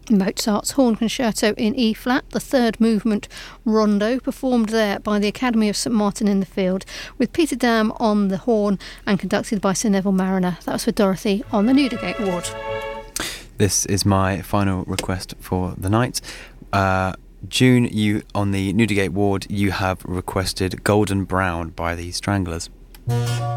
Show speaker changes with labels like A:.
A: Mozart's Horn Concerto in E-flat, the third movement Rondo, performed there by the Academy of St Martin in the Field, with Peter Dam on the horn and conducted by Sir Neville Mariner. That was for Dorothy on the Newdigate ward.
B: This is my final request for the night. June, you on the Newdigate ward, you have requested Golden Brown by the Stranglers.